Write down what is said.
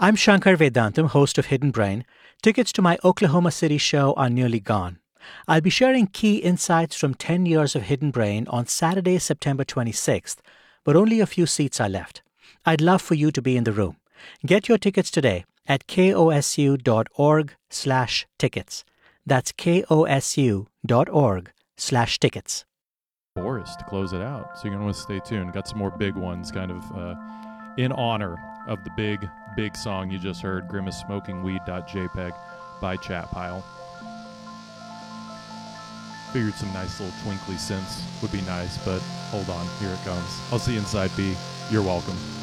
I'm Shankar Vedantam, host of Hidden Brain. Tickets to my Oklahoma City show are nearly gone. I'll be sharing key insights from 10 years of Hidden Brain on Saturday, September 26th, but only a few seats are left. I'd love for you to be in the room. Get your tickets today at kosu.org/tickets. That's kosu.org/tickets. Boris to close it out. So you're going to want to stay tuned. Got some more big ones kind of in honor of the big song you just heard, grimacesmokingweed.jpg by Chatpile. Figured some nice little twinkly synths would be nice, but hold on, here it comes. I'll see you inside B. You're welcome.